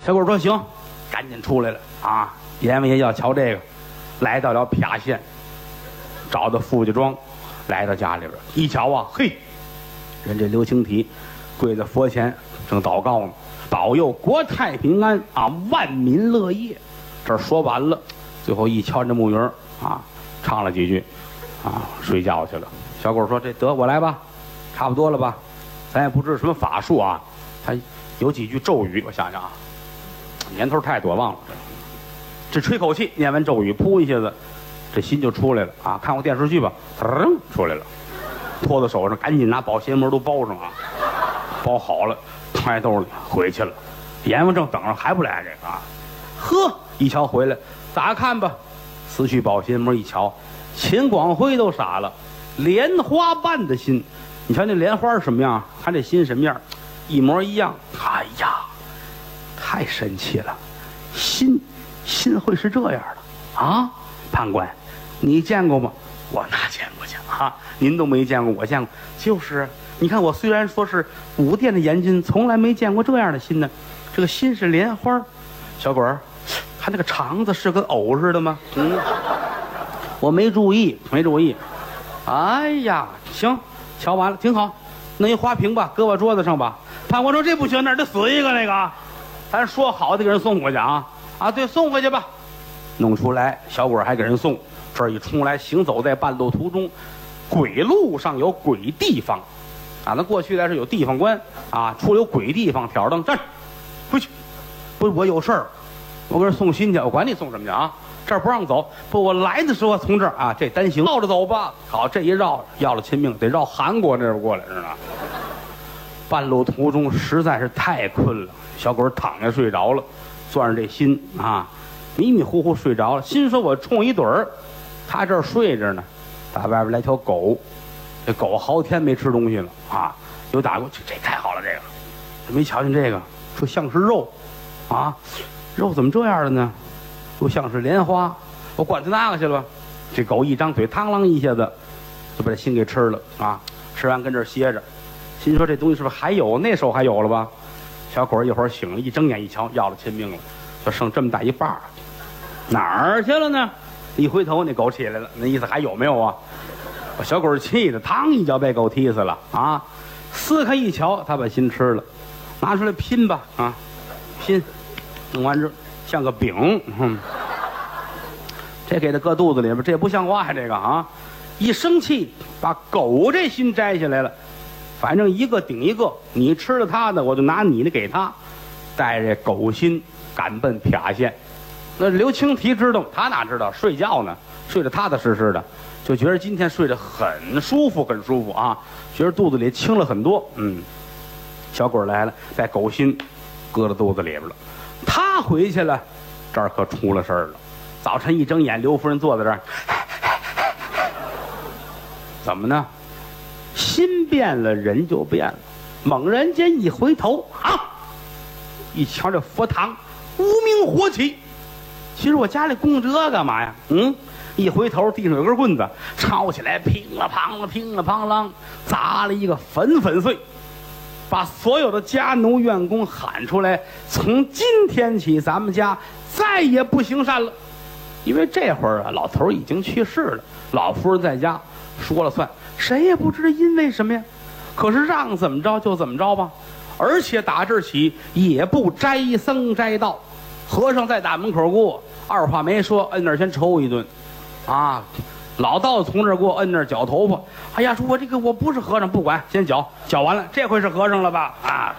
小鬼说行，赶紧出来了啊！阎王爷要瞧这个，来到了啪县，找到傅家庄，来到家里边一瞧啊，嘿，人这刘青提跪在佛前正祷告呢，保佑国泰平安啊，万民乐业。这说完了，最后一敲这木鱼啊，唱了几句啊，睡觉去了。小鬼说：“这得我来吧，差不多了吧？咱也不知什么法术啊，他有几句咒语，我想想啊，年头太多忘了。这吹口气，念完咒语，噗一下子，这心就出来了啊！看过电视剧吧？出来了，托在手上，赶紧拿保鲜膜都包上啊，包好了，揣兜里回去了。阎王正等着，还不来这个啊？呵，一瞧回来，打看吧，撕去保鲜膜一瞧，秦广辉都傻了，莲花瓣的心，你瞧那莲花什么样，看这心什么样，一模一样。哎呀，太神奇了，心会是这样的啊？判官，你见过吗？我哪见过去啊？您都没见过，我见过。就是你看，我虽然说是武殿的严军，从来没见过这样的心呢。这个心是莲花。小鬼儿，他那个肠子是跟藕似的吗？我没注意。哎呀，行，瞧完了挺好，弄一花瓶吧，搁我桌子上吧。判官说这不行，那儿得死一个那个，咱说好的给人送回去啊。对，送回去吧。弄出来，小鬼还给人送。这儿一出来，行走在半路途中，鬼路上有鬼地方啊。那过去来是有地方官啊，出了有鬼地方，挑灯站着，回去。不是我有事儿，我给人送信去，我管你送什么去啊？这儿不让走。不，我来的时候从这儿啊，这单行绕着走吧。好，这一绕要了亲命，得绕韩国那边过来，知道吗？半路途中实在是太困了，小鬼躺下睡着了，攥着这心啊，迷迷糊糊睡着了。心说我冲一盹儿，他这儿睡着呢，打外边来条狗，这狗好天没吃东西了啊，有打过，这太好了，这个没瞧见这个，说像是肉啊，肉怎么这样的呢？又像是莲花，我管他那个去了吧。这狗一张嘴，嘡啷一下子就把这心给吃了啊！吃完跟这儿歇着，心说这东西是不是还有？那时候还有了吧？小鬼一会儿醒了，一睁眼一瞧，要了亲命了，就剩这么大一半儿，哪儿去了呢？一回头，那狗起来了，那意思还有没有啊？把小鬼气的，嘡一脚被狗踢死了啊！撕开一瞧，他把心吃了，拿出来拼吧啊！拼，弄完之后像个饼，这给他搁肚子里边，这不像话呀！这个啊，一生气把狗这心摘下来了，反正一个顶一个，你吃了他的，我就拿你的给他，带着狗心赶奔啪县。那刘青提知道，他哪知道？睡觉呢，睡得踏踏实实的，就觉得今天睡得很舒服，很舒服啊，觉得肚子里轻了很多。小鬼来了，把狗心搁到肚子里边了。他回去了，这儿可出了事儿了。早晨一睁眼，刘夫人坐在这儿，怎么呢？心变了，人就变了。猛然间一回头啊，一瞧这佛堂无名火起。其实我家里供这干嘛呀？一回头地上有根棍子，抄起来，乒了乓了，乒了乓啷，砸了一个粉粉碎。把所有的家奴员工喊出来，从今天起咱们家再也不行善了。因为这会儿啊，老头已经去世了，老夫人在家说了算，谁也不知道因为什么呀。可是让怎么着就怎么着吧，而且打这儿起也不摘僧摘道，和尚在大门口过，二话没说，摁那儿先抽一顿啊。老道从这儿给我摁那儿绞头发，哎呀，说我不是和尚，不管，先绞完了，这回是和尚了吧？啊，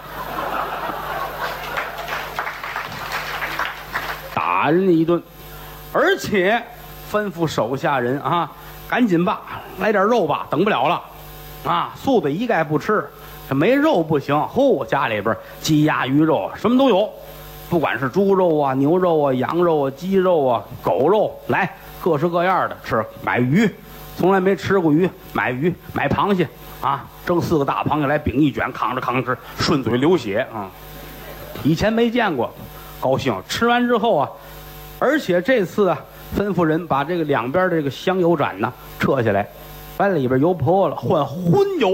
打人家一顿，而且吩咐手下人啊，赶紧吧，来点肉吧，等不了了，啊，素的一概不吃，这没肉不行。家里边鸡鸭鱼肉什么都有，不管是猪肉啊、牛肉啊、羊肉啊、鸡肉啊、狗肉，来。各式各样的吃，买鱼，从来没吃过鱼，买鱼买螃蟹啊，蒸4个大螃蟹来，饼一卷，扛着吃，顺嘴流血啊！以前没见过，高兴。吃完之后啊，而且这次啊，吩咐人把这个两边这个香油盏呢撤下来，把里边油泼了，换荤油。